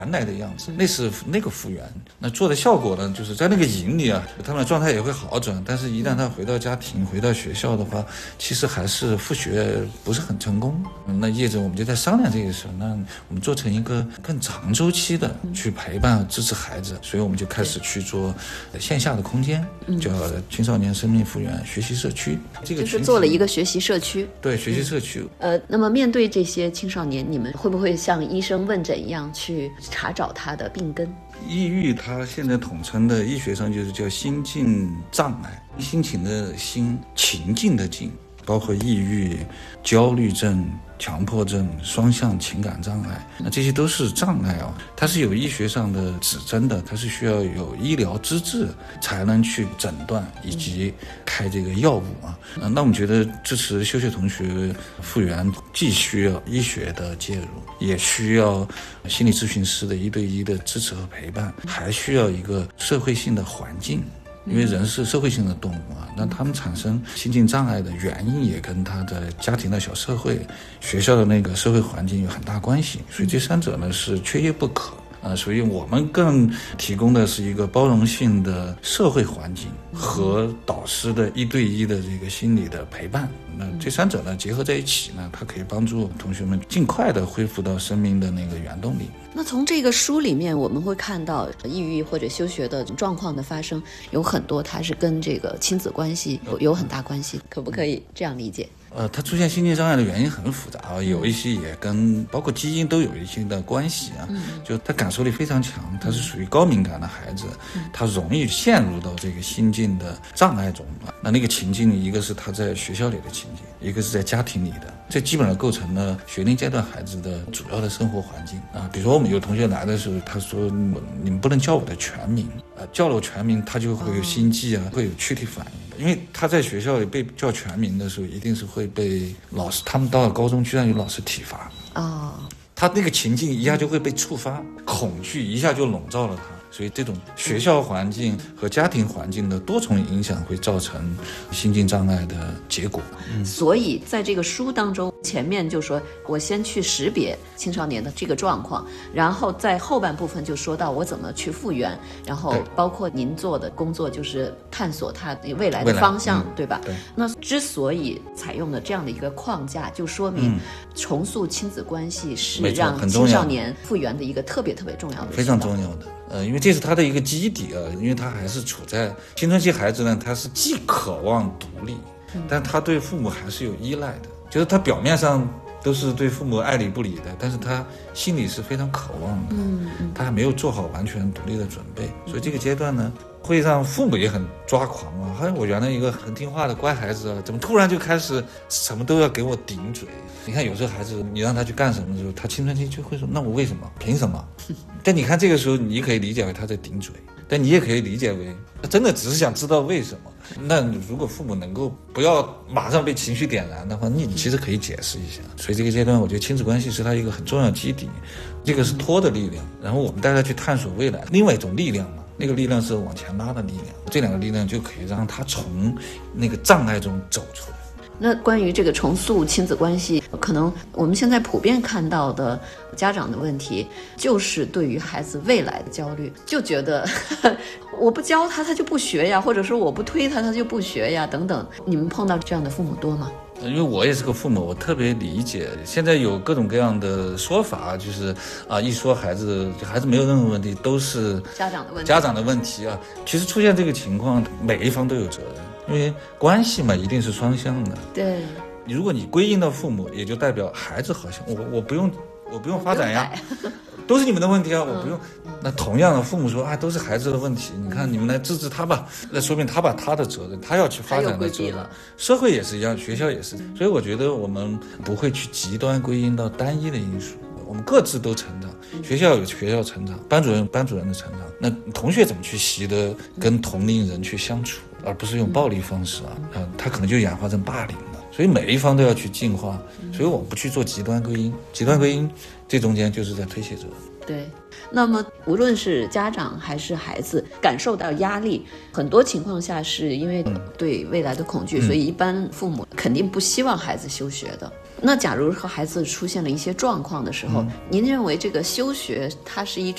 原来的样子，类似那个复原。那做的效果呢，就是在那个营里啊，他们的状态也会好转，但是一旦他回到家庭回到学校的话，其实还是复学不是很成功。那业者我们就在商量这个事，那我们做成一个更长周期的去陪伴和支持孩子，所以我们就开始去做线下的空间，叫青少年生命复原学习社区。这个就是做了一个学习社区。 对，学习社区。 那么面对这些青少年，你们会不会像医生问诊一样去查找他的病根？ 抑郁它现在统称的医学上就是叫心境障碍，心情的心，情境的境，包括抑郁、焦虑症、强迫症、双向情感障碍，那这些都是障碍啊，它是有医学上的指征的，它是需要有医疗资质才能去诊断以及开这个药物啊。那我们觉得支持休学同学复原，既需要医学的介入，也需要心理咨询师的1对1的支持和陪伴，还需要一个社会性的环境。因为人是社会性的动物啊，那他们产生心境障碍的原因也跟他的家庭的小社会、学校的那个社会环境有很大关系，所以这三者呢是缺一不可。所以我们更提供的是一个包容性的社会环境和导师的1对1的这个心理的陪伴。那这三者呢结合在一起呢，它可以帮助同学们尽快的恢复到生命的那个原动力。 那从这个书里面我们会看到，抑郁或者休学的状况的发生有很多它是跟这个亲子关系有很大关系，可不可以这样理解？ 它出现心境障碍的原因很复杂啊，有一些也跟包括基因都有一些的关系啊。就他感受力非常强，他是属于高敏感的孩子，他容易陷入到这个心境的障碍中啊。那个情境，一个是他在学校里的情境，一个是在家庭里的，这基本上构成了学龄阶段孩子的主要的生活环境啊。比如说我们有同学来的时候，他说你们不能叫我的全名叫了我全名，他就会有心悸啊，会有躯体反应。因为他在学校里被叫全名的时候，一定是会被老师，他们到了高中居然有老师体罚他那个情境一下就会被触发，恐惧一下就笼罩了他，所以这种学校环境和家庭环境的多重影响会造成心境障碍的结果。 所以在这个书当中，前面就说我先去识别青少年的这个状况，然后在后半部分就说到我怎么去复原，然后包括您做的工作就是探索他未来的方向，对吧？ 对。 那之所以采用的这样的一个框架，就说明重塑亲子关系是让青少年复原的一个特别特别重要的， 非常重要的。因为这是他的一个基底啊，因为他还是处在青春期孩子呢，他是既渴望独立，但他对父母还是有依赖的，就是他表面上都是对父母爱理不理的，但是他心里是非常渴望的，他还没有做好完全独立的准备，所以这个阶段呢，会让父母也很抓狂啊！好像我原来一个很听话的乖孩子啊，怎么突然就开始什么都要给我顶嘴？你看有时候孩子，你让他去干什么的时候，他青春期就会说：“那我为什么？凭什么？”但你看这个时候，你可以理解为他在顶嘴，但你也可以理解为他真的只是想知道为什么。那如果父母能够不要马上被情绪点燃的话，你其实可以解释一下。所以这个阶段，我觉得亲子关系是他一个很重要的基底，这个是托的力量，然后我们带他去探索未来另外一种力量嘛。那个力量是往前拉的力量，这两个力量就可以让他从那个障碍中走出来。 那关于这个重塑亲子关系，可能我们现在普遍看到的家长的问题，就是对于孩子未来的焦虑，就觉得我不教他，他就不学呀，或者说我不推他，他就不学呀，等等。你们碰到这样的父母多吗？ 因为我也是个父母，我特别理解。现在有各种各样的说法，就是一说孩子没有任何问题，都是家长的问题啊。其实出现这个情况，每一方都有责任，因为关系嘛，一定是双向的。 对， 如果你归因到父母，也就代表孩子好像我不用发展呀。都是你们的问题啊，我不用。那同样的，父母说都是孩子的问题，你看你们来治治他吧，那说明他把他的责任，他要去发展的责任，社会也是一样，学校也是。所以我觉得我们不会去极端归因到单一的因素，我们各自都成长，学校有学校成长，班主任有班主任的成长，那同学怎么去习得跟同龄人去相处，而不是用暴力方式他可能就演化成霸凌了。所以每一方都要去进化，所以我们不去做极端归因，极端归因这中间就是在推卸责任。 对，那么无论是家长还是孩子感受到压力，很多情况下是因为对未来的恐惧，所以一般父母肯定不希望孩子休学的。那假如和孩子出现了一些状况的时候，您认为这个休学它是一